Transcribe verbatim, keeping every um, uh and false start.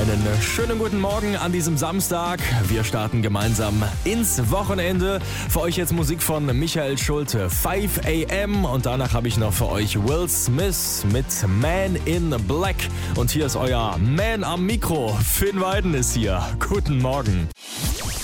Einen schönen guten Morgen an diesem Samstag. Wir starten gemeinsam ins Wochenende. Für euch jetzt Musik von Michael Schulte, five a m und danach habe ich noch für euch Will Smith mit Man in Black. Und hier ist euer Man am Mikro. Finn Weiden ist hier. Guten Morgen.